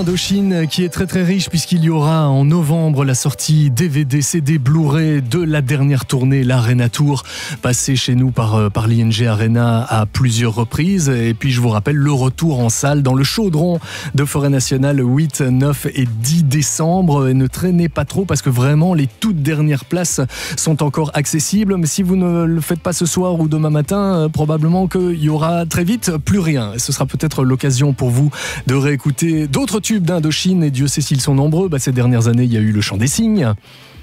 Indochine qui est très très riche puisqu'il y aura en novembre la sortie DVD, CD, Blu-ray de la dernière tournée, l'Arena Tour, passée chez nous par l'ING Arena à plusieurs reprises. Et puis je vous rappelle le retour en salle dans le Chaudron de Forêt Nationale le 8, 9 et 10 décembre. Et ne traînez pas trop parce que vraiment les toutes dernières places sont encore accessibles. Mais si vous ne le faites pas ce soir ou demain matin, probablement qu'il y aura très vite plus rien. Et ce sera peut-être l'occasion pour vous de réécouter d'autres tubes d'Indochine, et Dieu sait s'ils sont nombreux. Ces dernières années, il y a eu Le Chant des Cygnes.